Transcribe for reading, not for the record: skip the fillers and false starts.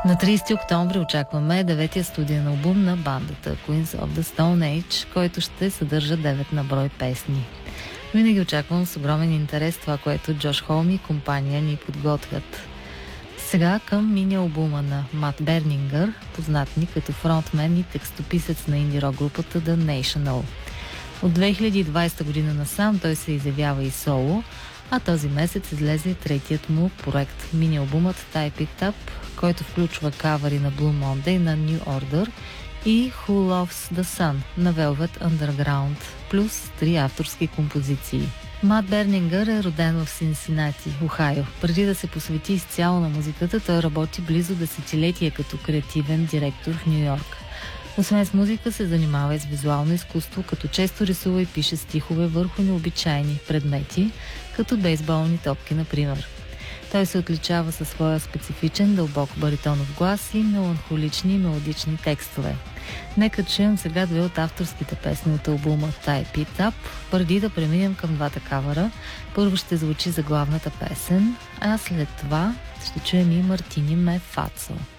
На 30 октомври очакваме деветия студиен албум на бандата Queens of the Stone Age, който ще съдържа 9 на брой песни. Винаги очаквам с огромен интерес това, което Джош Холм и компания ни подготвят. Сега към мини-албума на Мат Бернингър, познат ни като фронтмен и текстописец на инди-рок групата The National. От 2020 година насам той се изявява и соло, а този месец излезе третият му проект, мини-албумът Type It Up, който включва кавъри на Blue Monday на New Order и Who Loves the Sun на Velvet Underground, плюс 3 авторски композиции. Мат Бернингър е роден в Синсинати, Охайо. Преди да се посвети изцяло на музиката, той работи близо десетилетие като креативен директор в Ню Йорк. Освен с музика се занимава и с визуално изкуство, като често рисува и пише стихове върху необичайни предмети, като бейсболни топки, например. Той се отличава със своя специфичен, дълбок баритонов глас и меланхолични мелодични текстове. Нека чуем сега две от авторските песни от албума Type It Up, преди да преминем към двата кавъра. Първо ще звучи заглавната песен, а след това ще чуем и Мартини Ме Фацо.